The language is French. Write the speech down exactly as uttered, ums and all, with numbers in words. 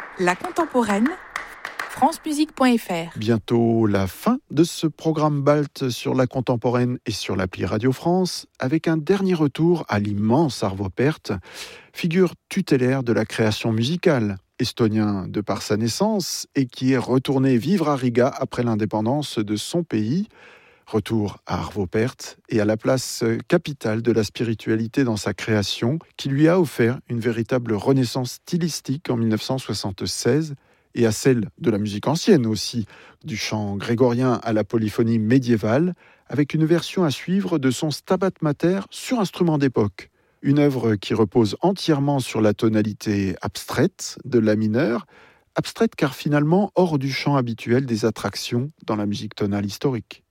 La contemporaine, francemusique point f r. Bientôt la fin de ce programme Balt sur la contemporaine et sur l'appli Radio France, avec un dernier retour à l'immense Arvo Pärt, figure tutélaire de la création musicale, estonien de par sa naissance et qui est retourné vivre à Riga après l'indépendance de son pays. Retour à Arvo Pärt et à la place capitale de la spiritualité dans sa création, qui lui a offert une véritable renaissance stylistique en dix-neuf cent soixante-seize et à celle de la musique ancienne aussi, du chant grégorien à la polyphonie médiévale, avec une version à suivre de son Stabat Mater sur instrument d'époque. Une œuvre qui repose entièrement sur la tonalité abstraite de la mineur, abstraite car finalement hors du champ habituel des attractions dans la musique tonale historique.